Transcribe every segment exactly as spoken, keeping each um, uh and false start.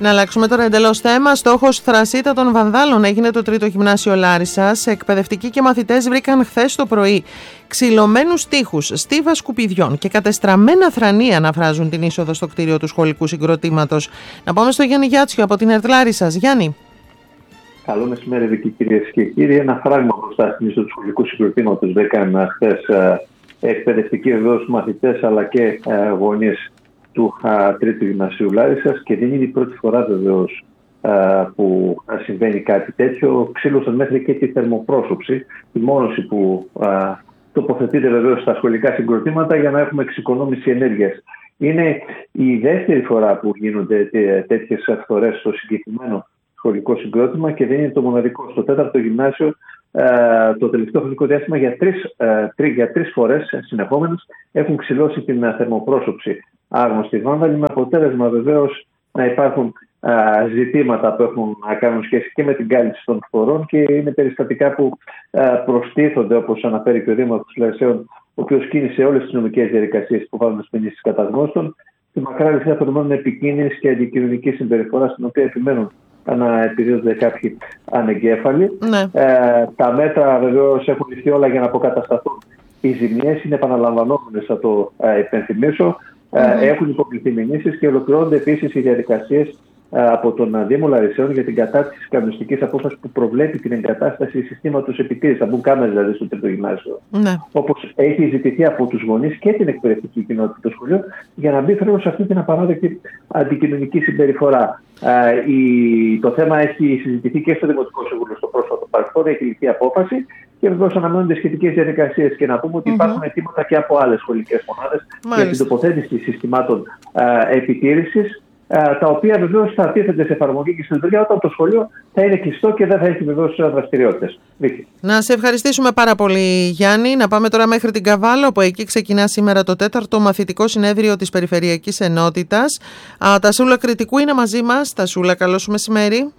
Να αλλάξουμε τώρα εντελώς θέμα. Στόχος θρασίτατων βανδάλων έγινε το τρίτο γυμνάσιο Λάρισσας. Εκπαιδευτικοί και μαθητές βρήκαν χθες το πρωί ξυλωμένους τοίχους, στίβα σκουπιδιών και κατεστραμμένα θρανία να φράζουν την είσοδο στο κτίριο του σχολικού συγκροτήματος. Να πάμε στο Γιάννη Γιάτσιο από την ΕΡΤ Λάρισσας. Γιάννη. Καλό μεσημέρι, Βίκη, κυρίες και κύριοι. Ένα φράγμα μπροστά στην είσοδο του σχολικού συγκροτήματος βρήκαν χθες εκπαιδευτικοί βεβαίως μαθητές αλλά και γονείς του τρίτου γυμνασίου Λάρισσας, και δεν είναι η πρώτη φορά βεβαίως που συμβαίνει κάτι τέτοιο. Ξύλωσαν μέχρι και τη θερμοπρόσωψη, τη μόνωση που α, τοποθετείται βεβαίως στα σχολικά συγκροτήματα για να έχουμε εξοικονόμηση ενέργειας. Είναι η δεύτερη φορά που γίνονται τέτοιες φορές στο συγκεκριμένο σχολικό συγκρότημα και δεν είναι το μοναδικό. Στο τέταρτο γυμνάσιο το τελευταίο χρονικό διάστημα για τρεις, για τρεις φορές συνεχόμενες έχουν ξυλώσει την θερμοπρόσωψη άγνωστοι βάνδαλοι, με αποτέλεσμα βεβαίως να υπάρχουν α, ζητήματα που έχουν να κάνουν σχέση και με την κάλυψη των χωρών, και είναι περιστατικά που α, προστίθονται, όπως αναφέρει και ο Δήμαρχος Λαρισσαίων, ο οποίος κίνησε όλες τις νομικές διαδικασίες που βάλουν στις μηνύσεις καταγνώστων, τη μακρά λυσίδα φαινομένων επικίνδυνης και αντικοινωνικής συμπεριφοράς, στην οποία επιμένουν να επιδίδονται κάποιοι ανεγκέφαλοι. Ναι. Ε, τα μέτρα βεβαίως έχουν ληφθεί όλα για να αποκατασταθούν οι ζημιές, είναι επαναλαμβανόμενες, θα το ε, υπενθυμίσω. Mm-hmm. Ε, έχουν υποβληθεί μηνύσεις και ολοκληρώνονται επίσης οι διαδικασίες ε, από τον Δήμο Λαρισσαίων για την κατάρτιση της κανονιστικής απόφασης που προβλέπει την εγκατάσταση συστήματος επιτήρησης. Θα μπουν κάμερες δηλαδή στο τρίτο γυμνάσιο. Mm-hmm. Όπως έχει ζητηθεί από τους γονείς και την εκπαιδευτική κοινότητα του σχολείου, για να μπει φρένος σε αυτή την απαράδεκτη αντικοινωνική συμπεριφορά. Uh, η, το θέμα έχει συζητηθεί και στο Δημοτικό Συμβούλιο στο πρόσφατο παρελθόν, έχει ληφθεί απόφαση και βεβαίως αναμένονται σχετικές διαδικασίες. Και να πούμε ότι mm-hmm. υπάρχουν αιτήματα και από άλλες σχολικές μονάδες για την τοποθέτηση συστημάτων uh, επιτήρησης, uh, τα οποία βεβαίως θα τίθενται σε εφαρμογή και στη λειτουργία όταν το σχολείο θα είναι κλειστό και δεν θα έχει βεβαίως δραστηριότητες. Να σε ευχαριστήσουμε πάρα πολύ, Γιάννη. Να πάμε τώρα μέχρι την Καβάλα, όπου εκεί ξεκινά σήμερα το τέταρτο μαθητικό συνέδριο της Περιφερειακής Ενότητας. Α, Τασούλα Κρητικού είναι μαζί μας. Τασούλα, καλό σου μεσημέρι.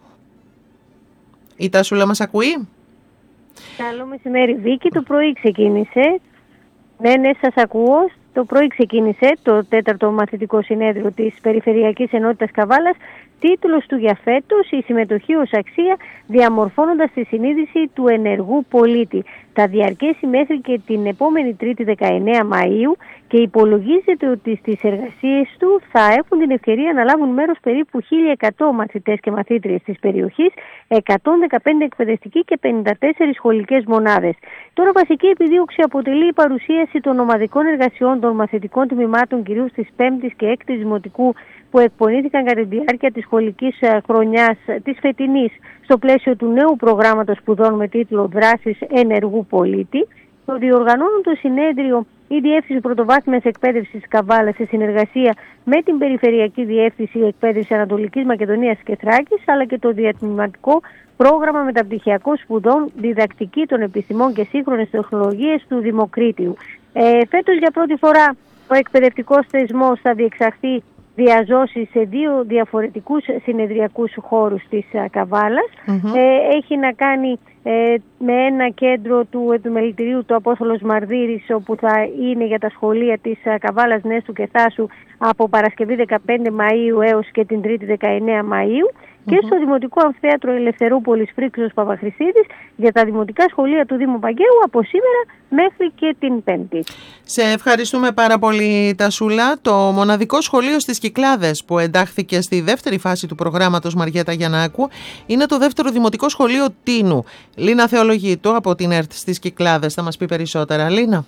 Η Τασούλα μας ακούει? Καλό μεσημέρι, Βίκη. Το πρωί ξεκίνησε. Ναι, ναι, σας ακούω. Το πρωί ξεκίνησε το τέταρτο μαθητικό συνέδριο της Περιφερειακής Ενότητας Καβάλας. Τίτλος του για φέτος: η συμμετοχή ως αξία, διαμορφώνοντας τη συνείδηση του ενεργού πολίτη. Θα διαρκέσει μέχρι και την επόμενη Τρίτη δεκαεννέα Μαΐου και υπολογίζεται ότι στις εργασίες του θα έχουν την ευκαιρία να λάβουν μέρος περίπου χίλια εκατό μαθητές και μαθήτριες της περιοχής, εκατόν δεκαπέντε εκπαιδευτικοί και πενήντα τέσσερις σχολικές μονάδες. Τώρα βασική επιδίωξη αποτελεί η παρουσίαση των ομαδικών εργασιών των μαθητικών τμήματων, κυρίως της πέμπτης και έκτης Δημοτικού, που εκπονήθηκαν κατά τη διάρκεια της σχολικής χρονιάς της φετινής στο πλαίσιο του νέου προγράμματος σπουδών με τίτλο «Δράσεις ενεργού πολίτη». Το διοργανώνουν το συνέδριο η Διεύθυνση Πρωτοβάθμιας Εκπαίδευσης Καβάλας σε συνεργασία με την Περιφερειακή Διεύθυνση Εκπαίδευσης Ανατολικής Μακεδονίας και Θράκης, αλλά και το Διατμηματικό Πρόγραμμα Μεταπτυχιακών Σπουδών Διδακτική των Επιστημών και Σύγχρονες Τεχνολογίες του Δημοκρίτιου. Ε, φέτος για πρώτη φορά ο εκπαιδευτικός θεσμός θα διεξαχθεί διαζώσει σε δύο διαφορετικούς συνεδριακούς χώρους της Καβάλας. Mm-hmm. Ε, έχει να κάνει ε, με ένα κέντρο του επιμελητηρίου του Απόστολος Μαρδύρης, όπου θα είναι για τα σχολεία της Καβάλας, Νέστου και Θάσου από Παρασκευή δεκαπέντε Μαΐου έως και την Τρίτη δεκαεννέα Μαΐου. Και mm-hmm. στο Δημοτικό Αμφιθέατρο Ελευθερούπολης Φρίξος Παπαχρησίδης για τα δημοτικά σχολεία του Δήμου Παγκαίου από σήμερα μέχρι και την Πέμπτη. Σε ευχαριστούμε πάρα πολύ, Τασούλα. Το μοναδικό σχολείο στις Κυκλάδες που εντάχθηκε στη δεύτερη φάση του προγράμματος Μαριέτα Γιαννάκου είναι το δεύτερο δημοτικό σχολείο Τίνου. Λίνα Θεολογήτου από την ΕΡΤ στις Κυκλάδες θα μας πει περισσότερα. Λίνα.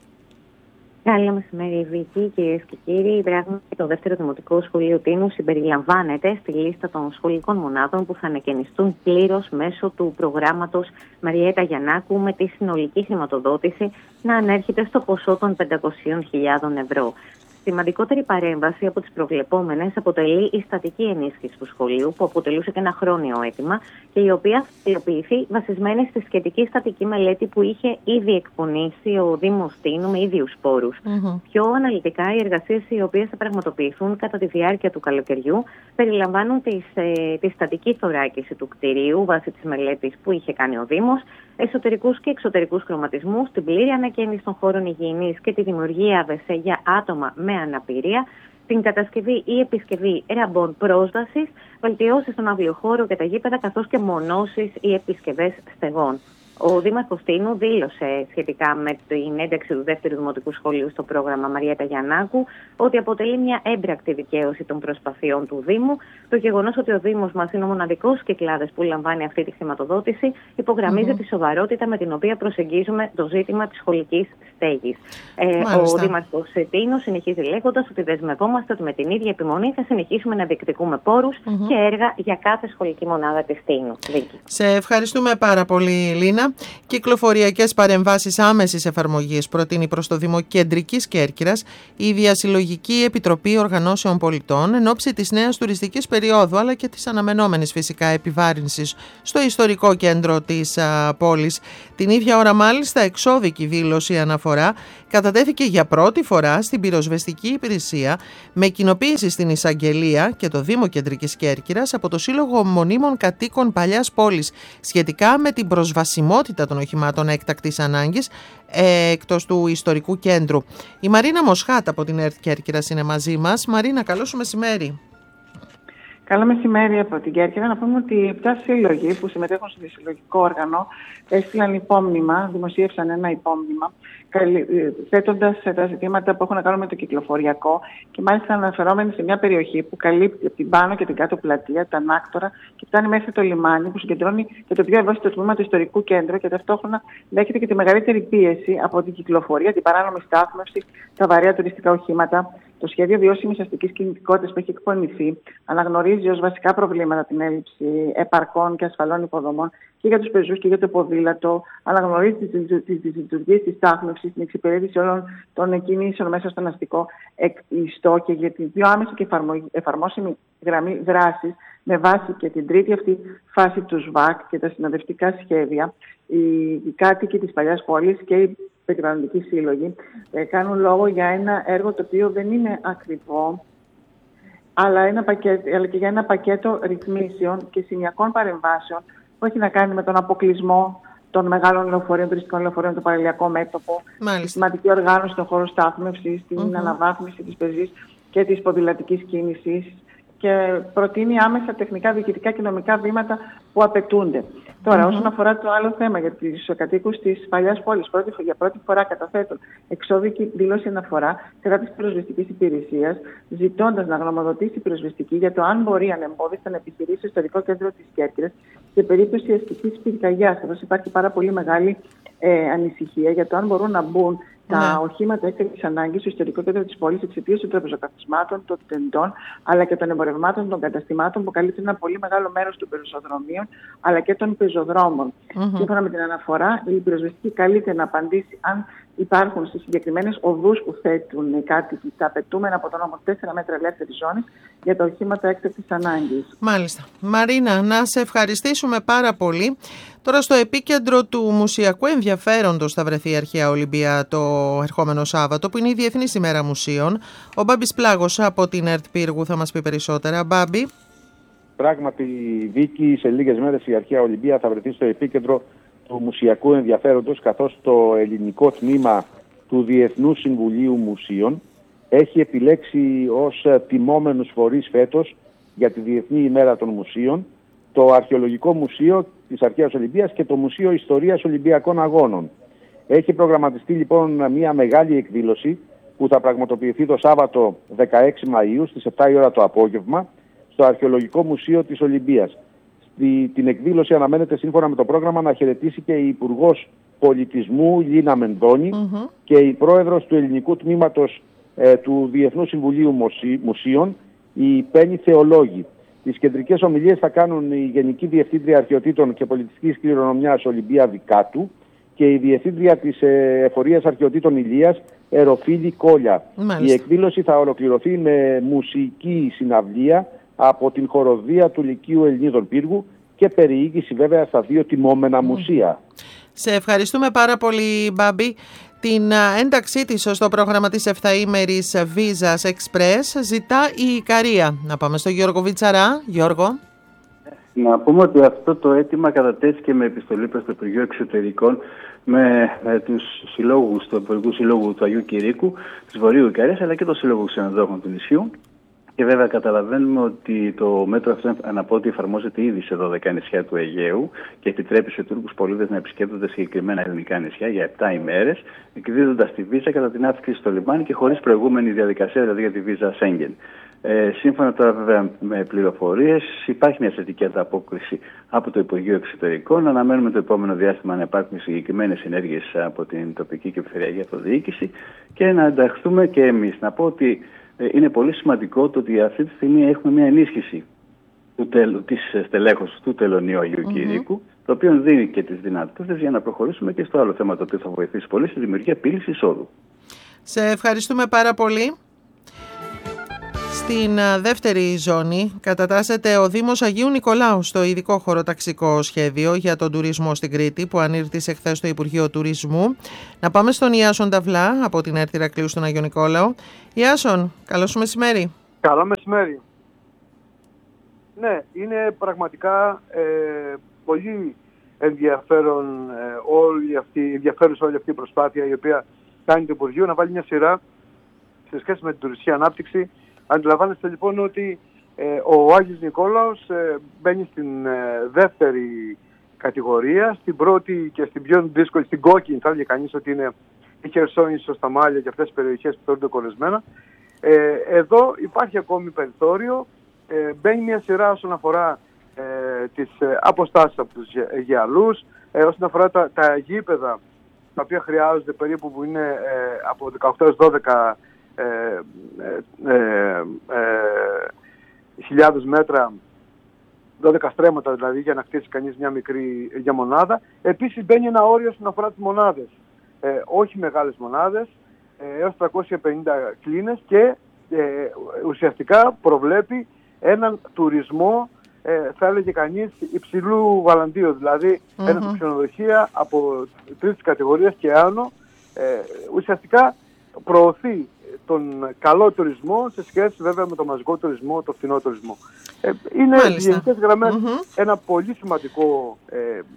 Καλό μεσημέρι, Βίκη, κυρίες και κύριοι. Πράγματι, το δεύτερο δημοτικό σχολείο Τίνου συμπεριλαμβάνεται στη λίστα των σχολικών μονάδων που θα ανακαινιστούν πλήρως μέσω του προγράμματος Μαριέτα Γιαννάκου, με τη συνολική χρηματοδότηση να ανέρχεται στο ποσό των πεντακόσιες χιλιάδες ευρώ. Σημαντικότερη παρέμβαση από τις προβλεπόμενες αποτελεί η στατική ενίσχυση του σχολείου, που αποτελούσε και ένα χρόνιο αίτημα και η οποία θα υλοποιηθεί βασισμένη στη σχετική στατική μελέτη που είχε ήδη εκπονήσει ο Δήμος Τίνου με ίδιους πόρους. Mm-hmm. Πιο αναλυτικά, οι εργασίες οι οποίες θα πραγματοποιηθούν κατά τη διάρκεια του καλοκαιριού περιλαμβάνουν τις, ε, τη στατική θωράκιση του κτηρίου βάσει της μελέτης που είχε κάνει ο Δήμος, εσωτερικούς και εξωτερικούς χρωματισμούς, την πλήρη ανακαίνιση των χώρων υγιεινής και τη δημιουργία αβεσέ για άτομα με αναπηρία, την κατασκευή ή επισκευή ραμπών πρόσβασης, βελτιώσεις στον αυλιοχώρο και τα γήπεδα, καθώς και μονώσεις ή επισκευές στεγών. Ο Δήμαρχος Τίνου δήλωσε σχετικά με την ένταξη του δεύτερου δημοτικού σχολείου στο πρόγραμμα Μαριέτα Γιαννάκου ότι αποτελεί μια έμπρακτη δικαίωση των προσπαθειών του Δήμου. Το γεγονός ότι ο Δήμος μας είναι ο μοναδικός Κυκλάδες που λαμβάνει αυτή τη χρηματοδότηση υπογραμμίζει mm-hmm. τη σοβαρότητα με την οποία προσεγγίζουμε το ζήτημα της σχολικής στέγης. Ε, ο Δήμαρχος Τίνου συνεχίζει λέγοντας ότι δεσμευόμαστε ότι με την ίδια επιμονή θα συνεχίσουμε να διεκδικούμε πόρους mm-hmm. και έργα για κάθε σχολική μονάδα της Τίνου. Σε ευχαριστούμε πάρα πολύ, Λίνα. Κυκλοφοριακές παρεμβάσεις άμεσης εφαρμογής προτείνει προς το Δήμο Κεντρικής Κέρκυρας η Διασυλλογική Επιτροπή Οργανώσεων Πολιτών εν ώψη της νέας τουριστικής περίοδου αλλά και της αναμενόμενης φυσικά επιβάρυνσης στο ιστορικό κέντρο της α, πόλης. Την ίδια ώρα μάλιστα εξώδικη δήλωση αναφορά κατατέθηκε για πρώτη φορά στην πυροσβεστική υπηρεσία με κοινοποίηση στην Εισαγγελία και το Δήμο Κεντρικής Κέρκυρας από το Σύλλογο Μονίμων Κατοίκων Παλιάς Πόλης σχετικά με την προσβασιμότητα των οχημάτων έκτακτης ανάγκης ε, εκτός του ιστορικού κέντρου. Η Μαρίνα Μοσχάτα από την ΕΡΤ Κέρκυρας είναι μαζί μας. Μαρίνα, καλό σου μεσημέρι. Καλό μεσημέρι από την Κέρκυρα. Να πούμε ότι επτά σύλλογοι που συμμετέχουν στο συλλογικό όργανο έστειλαν υπόμνημα, δημοσίευσαν ένα υπόμνημα, θέτοντας τα ζητήματα που έχουν να κάνουν με το κυκλοφοριακό και μάλιστα αναφερόμενοι σε μια περιοχή που καλύπτει την πάνω και την κάτω πλατεία, τα ανάκτορα και φτάνει μέχρι το λιμάνι, που συγκεντρώνει και το πιο ευαίσθητο τμήμα του ιστορικού κέντρου και ταυτόχρονα δέχεται και τη μεγαλύτερη πίεση από την κυκλοφορία, την παράνομη στάθμευση, τα βαρέα τουριστικά οχήματα. Το σχέδιο βιώσιμης αστικής κινητικότητας που έχει εκπονηθεί αναγνωρίζει ως βασικά προβλήματα την έλλειψη επαρκών και ασφαλών υποδομών και για τους πεζούς και για το ποδήλατο. Αναγνωρίζει τις λειτουργίες της στάθμευσης, την εξυπηρέτηση όλων των κινήσεων μέσα στον αστικό ιστό και για την πιο άμεση και εφαρμόσιμη γραμμή δράσης με βάση και την τρίτη αυτή φάση του ΣΒΑΚ και τα συνοδευτικά σχέδια. Οι κάτοικοι της Παλιάς Πόλης και οι περιβαλλοντικοί σύλλογοι ε, κάνουν λόγο για ένα έργο το οποίο δεν είναι ακριβό, αλλά, ένα πακέτο, αλλά και για ένα πακέτο ρυθμίσεων και σημειακών παρεμβάσεων που έχει να κάνει με τον αποκλεισμό των μεγάλων λεωφορείων, τουριστικών λεωφορείων, το παραλιακό μέτωπο, τη σημαντική οργάνωση των χώρων στάθμευσης, την mm-hmm. αναβάθμιση της πεζής και της ποδηλατικής κίνησης και προτείνει άμεσα τεχνικά, διοικητικά και νομικά βήματα που απαιτούνται. Τώρα, mm-hmm. όσον αφορά το άλλο θέμα για τους κατοίκους της Παλιάς Πόλης, πρώτη, για πρώτη φορά καταθέτουν εξώδικη δήλωση αναφορά κατά της πυροσβεστικής υπηρεσίας, ζητώντας να γνωμοδοτήσει η πυροσβεστική για το αν μπορεί ανεμπόδιστα να επιχειρήσει στο ιστορικό κέντρο της Κέρκυρας σε περίπτωση αστικής πυρκαγιάς. Εδώ υπάρχει πάρα πολύ μεγάλη ε, ανησυχία για το αν μπορούν να μπουν τα ναι. οχήματα έκτακτης ανάγκης στο ιστορικό κέντρο της πόλης εξαιτίας των τραπεζοκαθισμάτων, των τεντών, αλλά και των εμπορευμάτων των καταστημάτων που καλύπτουν ένα πολύ μεγάλο μέρος των πεζοδρομίων, αλλά και των πεζοδρόμων. Mm-hmm. Σύμφωνα με την αναφορά, η πυροσβεστική καλείται να απαντήσει αν υπάρχουν στις συγκεκριμένες οδούς που θέτουν οι κάτοικοι τα απαιτούμενα από τον νόμο τέσσερα μέτρα ελεύθερης ζώνης για τα οχήματα έκτακτης ανάγκης. Μάλιστα. Μαρίνα, να σε ευχαριστήσουμε πάρα πολύ. Τώρα στο επίκεντρο του μουσιακού ενδιαφέροντος θα βρεθεί η Αρχαία Ολυμπία το ερχόμενο Σάββατο, που είναι η Διεθνής ημέρα μουσείων. Ο Μπάμπης Πλάγος από την ΕΡΤ Πύργου θα μας πει περισσότερα. Μπάμπη. Πράγματι, Βίκη, σε λίγες μέρες η Αρχαία Ολυμπία θα βρεθεί στο επίκεντρο του μουσιακού ενδιαφέροντος, καθώς το ελληνικό τμήμα του Διεθνούς Συμβουλίου Μουσείων έχει επιλέξει ως τιμόμενους φορείς φέτος για τη Διεθνή ημέρα των Μουσείων το Αρχαιολογικό Μουσείο της Αρχαίας Ολυμπίας και το Μουσείο Ιστορίας Ολυμπιακών Αγώνων. Έχει προγραμματιστεί λοιπόν μια μεγάλη εκδήλωση που θα πραγματοποιηθεί το Σάββατο δεκαέξι Μαΐου στις επτά η ώρα το απόγευμα στο Αρχαιολογικό Μουσείο της Ολυμπίας. Στη, την εκδήλωση αναμένεται σύμφωνα με το πρόγραμμα να χαιρετήσει και η Υπουργός Πολιτισμού Λίνα Μενδώνη mm-hmm. και η Πρόεδρος του Ελληνικού Τμήματος ε, του Διεθνού Συμβουλίου Μουσείων, η Πέννη Θεολόγη. Τις κεντρικές ομιλίες θα κάνουν η Γενική Διευθύντρια Αρχαιοτήτων και Πολιτιστικής Κληρονομιάς Ολυμπία Δικάτου και η Διευθύντρια της Εφορίας Αρχαιοτήτων Ηλίας Εροφίλη Κόλια. Μάλιστα. Η εκδήλωση θα ολοκληρωθεί με μουσική συναυλία από την χοροδία του Λυκείου Ελληνίδων Πύργου και περιήγηση βέβαια στα δύο τιμόμενα mm. μουσεία. Σε ευχαριστούμε πάρα πολύ, Μπάμπη. Την ένταξή της στο πρόγραμμα της επταήμερης Visas Express ζητά η Ικαρία. Να πάμε στο Γιώργο Βιτσαρά. Γιώργο. Να πούμε ότι αυτό το αίτημα κατατέθηκε με επιστολή προς το Υπουργείο Εξωτερικών με, με τους συλλόγους του Εμπορικού Συλλόγου του Αγίου Κηρύκου, της Βορείου Ικαρίας, αλλά και το Σύλλογο Ξενοδόχων του νησιού. Και βέβαια καταλαβαίνουμε ότι το μέτρο αυτό αναπότι εφαρμόζεται ήδη σε δώδεκα νησιά του Αιγαίου και επιτρέπει σε Τούρκους πολίτες να επισκέπτονται συγκεκριμένα ελληνικά νησιά για επτά ημέρες, εκδίδοντας τη βίζα κατά την άφηξη στο λιμάνι και χωρίς προηγούμενη διαδικασία, δηλαδή για τη βίζα Σέγγεν. Ε, σύμφωνα τώρα βέβαια με πληροφορίες, υπάρχει μια θετική ανταπόκριση από το Υπουργείο Εξωτερικών. Αναμένουμε το επόμενο διάστημα να υπάρχουν συγκεκριμένες ενέργειες από την τοπική και περιφερειακή αυτοδιοίκηση και να ενταχθούμε και εμείς. Να πω ότι είναι πολύ σημαντικό το ότι αυτή τη στιγμή έχουμε μια ενίσχυση του τελ, της στελέχωσης του Τελωνείου Αγίου mm-hmm. Κηρύκου, το οποίο δίνει και τις δυνατότητες για να προχωρήσουμε και στο άλλο θέμα το οποίο θα βοηθήσει πολύ, στη δημιουργία πύλης εισόδου. Σε ευχαριστούμε πάρα πολύ. Στην δεύτερη ζώνη κατατάσσεται ο Δήμος Αγίου Νικολάου στο ειδικό χωροταξικό σχέδιο για τον τουρισμό στην Κρήτη που ανήρτησε χθες στο Υπουργείο Τουρισμού. Να πάμε στον Ιάσον Ταβλά από την Έρτη Ηρακλείου στον Αγιο Νικόλαο. Ιάσον, καλό σου μεσημέρι. Καλό μεσημέρι. Ναι, είναι πραγματικά ε, πολύ ενδιαφέρον, ε, όλη αυτή, ενδιαφέρουσα όλη αυτή η προσπάθεια η οποία κάνει το Υπουργείο να βάλει μια σειρά σε σχέση με την τουριστική ανάπτυξη. Αντιλαμβάνεστε λοιπόν ότι ε, ο Άγιος Νικόλαος ε, μπαίνει στην ε, δεύτερη κατηγορία, στην πρώτη και στην πιο δύσκολη, στην κόκκινη θα έλεγε κανείς ότι είναι η Χερσόνησο, στα Μάλια και αυτές τις περιοχές που θεωρούνται κορεσμένα. Ε, εδώ υπάρχει ακόμη περιθώριο, ε, μπαίνει μια σειρά όσον αφορά ε, τις ε, αποστάσεις από τους γεαλούς, ε, όσον αφορά τα, τα γήπεδα τα οποία χρειάζονται περίπου που είναι ε, από δεκαοκτώ έως δώδεκα Ε, ε, ε, ε, χιλιάδες μέτρα, δώδεκα στρέμματα δηλαδή για να χτίσει κανείς μια μικρή για μονάδα. Επίσης μπαίνει ένα όριο όσον αφορά τις μονάδες, ε, όχι μεγάλες μονάδες, ε, έως τριακόσιες πενήντα κλίνες και ε, ουσιαστικά προβλέπει έναν τουρισμό, ε, θα έλεγε κανείς, υψηλού βαλαντίου, δηλαδή mm-hmm. ένα ξενοδοχεία από τρίτης κατηγορίας και άνω, ε, ουσιαστικά προωθεί τον καλό τουρισμό σε σχέση βέβαια με τον μαζικό τουρισμό, τον φθηνό τουρισμό. Ε, είναι στις γενικές γραμμές mm-hmm. ένα πολύ σημαντικό ε,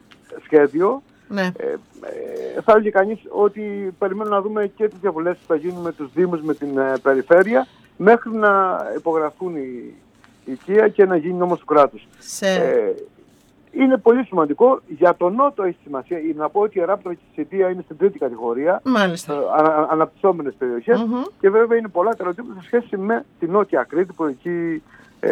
σχέδιο. Ναι. Ε, ε, θα έλεγε κανείς ότι περιμένουμε να δούμε και τις διαβουλεύσεις που θα γίνουν με τους Δήμους, με την ε, περιφέρεια, μέχρι να υπογραφούν οι οικία και να γίνει νόμος του κράτους. Σε... Ε, είναι πολύ σημαντικό. Για τον Νότο έχει σημασία. Να πω ότι η Αράπτρα και η Σιτία είναι στην τρίτη κατηγορία. Μάλιστα. ανα, αναπτυσσόμενες περιοχές. Mm-hmm. Και βέβαια είναι πολλά τα ερωτήματα σε σχέση με την Νότια Κρήτη, που εκεί ε,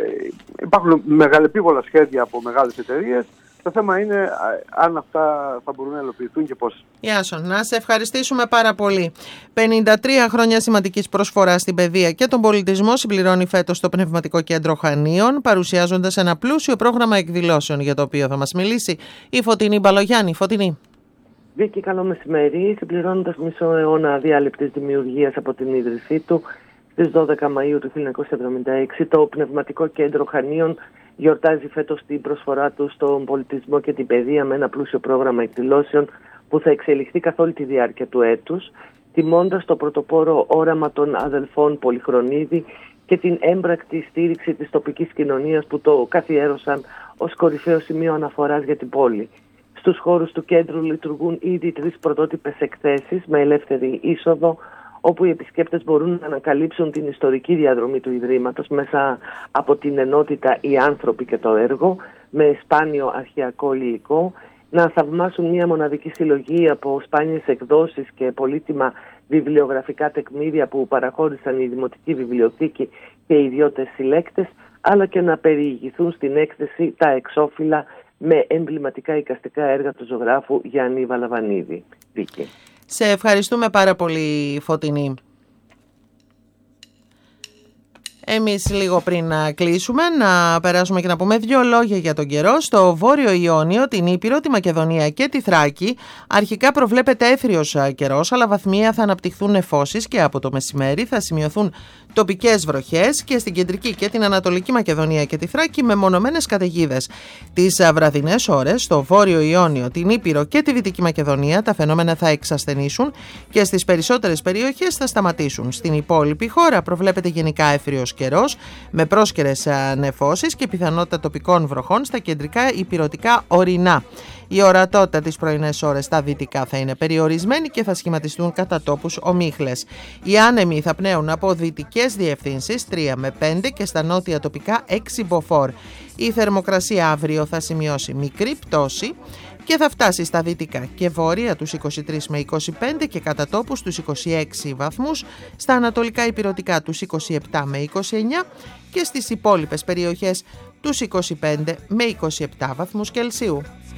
υπάρχουν μεγαλεπίβολα σχέδια από μεγάλες εταιρείες. Το θέμα είναι αν αυτά θα μπορούν να υλοποιηθούν και πώς. Ιάσον, να σε ευχαριστήσουμε πάρα πολύ. πενήντα τρία χρόνια σημαντικής προσφοράς στην παιδεία και τον πολιτισμό συμπληρώνει φέτος το Πνευματικό Κέντρο Χανίων, παρουσιάζοντας ένα πλούσιο πρόγραμμα εκδηλώσεων για το οποίο θα μας μιλήσει η Φωτεινή Μπαλογιάννη. Φωτεινή. Βίκη, καλό μεσημέρι. Συμπληρώνοντας μισό αιώνα αδιάλειπτης δημιουργίας από την ίδρυσή του, στις δώδεκα Μαΐου του χίλια εννιακόσια εβδομήντα έξι, το Πνευματικό Κέντρο Χανίων γιορτάζει φέτος την προσφορά του στον πολιτισμό και την παιδεία με ένα πλούσιο πρόγραμμα εκδηλώσεων που θα εξελιχθεί καθ' όλη τη διάρκεια του έτους, τιμώντας το πρωτοπόρο όραμα των αδελφών Πολυχρονίδη και την έμπρακτη στήριξη της τοπικής κοινωνίας που το καθιέρωσαν ως κορυφαίο σημείο αναφοράς για την πόλη. Στους χώρους του κέντρου λειτουργούν ήδη τρεις πρωτότυπες εκθέσεις με ελεύθερη είσοδο, όπου οι επισκέπτες μπορούν να ανακαλύψουν την ιστορική διαδρομή του Ιδρύματος μέσα από την ενότητα «Οι άνθρωποι και το έργο» με σπάνιο αρχαιακό υλικό, να θαυμάσουν μια μοναδική συλλογή από σπάνιες εκδόσεις και πολύτιμα βιβλιογραφικά τεκμήρια που παραχώρησαν η Δημοτική Βιβλιοθήκη και οι ιδιώτες συλλέκτες, αλλά και να περιηγηθούν στην έκθεση τα εξώφυλλα με εμβληματικά εικαστικά έργα του ζωγράφου Γιάννη Βαλαβανίδη. Δίκη. Σε ευχαριστούμε πάρα πολύ, Φωτεινή. Εμείς λίγο πριν να κλείσουμε, να περάσουμε και να πούμε δύο λόγια για τον καιρό. Στο Βόρειο Ιόνιο, την Ήπειρο, τη Μακεδονία και τη Θράκη αρχικά προβλέπεται έθριος καιρός, αλλά βαθμία θα αναπτυχθούν νεφώσεις και από το μεσημέρι θα σημειωθούν τοπικές βροχές και στην κεντρική και την Ανατολική Μακεδονία και τη Θράκη με μονομένες καταιγίδες. Τις βραδινές ώρες στο Βόρειο Ιόνιο, την Ήπειρο και τη Δυτική Μακεδονία τα φαινόμενα θα εξασθενήσουν και στις περισσότερες περιοχές θα σταματήσουν. Στην υπόλοιπη χώρα προβλέπεται γενικά έθριος καιρός με πρόσκαιρες νεφώσεις και πιθανότητα τοπικών βροχών στα κεντρικά ηπειρωτικά ορεινά. Η ορατότητα τις πρωινές ώρες στα δυτικά θα είναι περιορισμένη και θα σχηματιστούν κατά τόπους ομίχλες. Οι άνεμοι θα πνέουν από δυτικές διευθύνσεις τρία με πέντε και στα νότια τοπικά έξι μποφόρ. Η θερμοκρασία αύριο θα σημειώσει μικρή πτώση και θα φτάσει στα δυτικά και βόρεια τους είκοσι τρεις με είκοσι πέντε και κατά τόπους τους είκοσι έξι βαθμούς, στα ανατολικά ηπειρωτικά τους είκοσι επτά με είκοσι εννιά και στις υπόλοιπες περιοχές τους είκοσι πέντε με είκοσι επτά βαθμούς Κελσίου.